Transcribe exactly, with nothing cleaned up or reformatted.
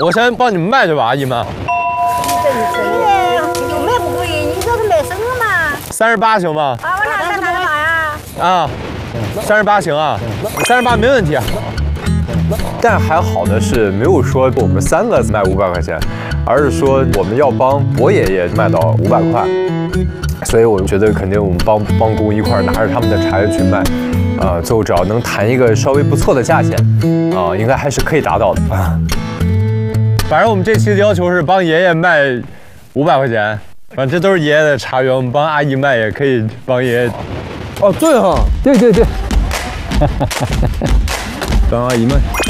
我先帮你们卖去吧，阿姨们。 你卖不贵，你这是卖什么嘛？ 三十八行吗？ 啊，我哪看哪啥呀？ 啊，三十八行啊，三十八没问题。 但还好的是，没有说我们三个卖五百块钱，而是说我们要帮博爷爷卖到五百块。所以我觉得肯定我们帮帮工一块儿拿着他们的茶叶去卖，啊、呃，最后只要能谈一个稍微不错的价钱，啊、呃，应该还是可以达到的啊。 反正我们这期的要求是帮爷爷卖五百块钱，反正这都是爷爷的茶园，我们帮阿姨卖也可以帮爷爷。 哦，对哈，对对对，帮阿姨卖。